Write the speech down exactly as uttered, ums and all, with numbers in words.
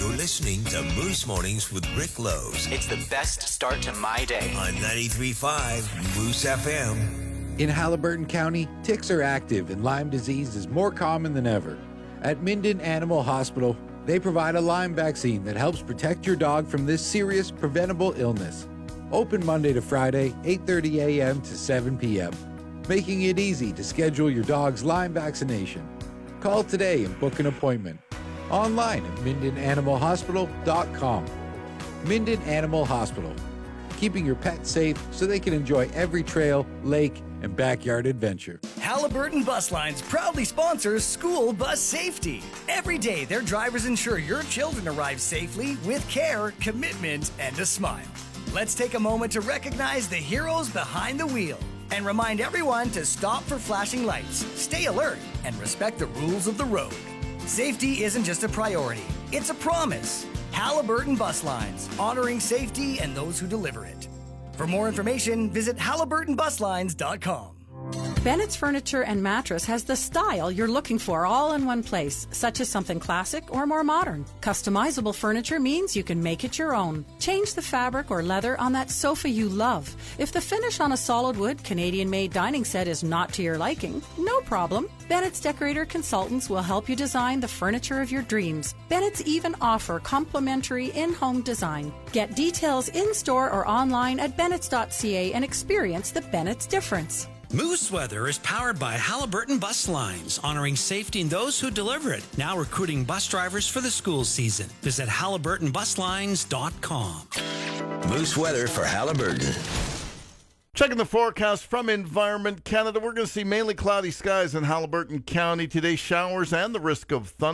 You're listening to Moose Mornings with Rick Lowe's It's the best start to my day. on ninety-three point five Moose F M. In Halliburton County, ticks are active and Lyme disease is more common than ever. At Minden Animal Hospital, they provide a Lyme vaccine that helps protect your dog from this serious preventable illness. Open Monday to Friday, eight thirty a.m. to seven p.m., making it easy to schedule your dog's Lyme vaccination. Call today and book an appointment. Online at minden animal hospital dot com. Minden Animal Hospital, keeping your pets safe so they can enjoy every trail, lake, and backyard adventure. Halliburton Bus Lines proudly sponsors school bus safety. Every day, their drivers ensure your children arrive safely with care, commitment, and a smile. Let's take a moment to recognize the heroes behind the wheel and remind everyone to stop for flashing lights, stay alert, and respect the rules of the road. Safety isn't just a priority, it's a promise. Halliburton Bus Lines, honoring safety and those who deliver it. For more information, visit halliburton bus lines dot com. Bennett's Furniture and Mattress has the style you're looking for all in one place, such as something classic or more modern. Customizable furniture means you can make it your own. Change the fabric or leather on that sofa you love. If the finish on a solid wood Canadian-made dining set is not to your liking, no problem. Bennett's Decorator Consultants will help you design the furniture of your dreams. Bennett's even offer complimentary in-home design. Get details in-store or online at bennetts dot c a and experience the Bennett's difference. Moose Weather is powered by Halliburton Bus Lines, honoring safety in those who deliver it. Now recruiting bus drivers for the school season. Visit halliburton bus lines dot com. Moose weather for Halliburton. Checking the forecast from Environment Canada, we're going to see mainly cloudy skies in Halliburton County today, showers and the risk of thunder.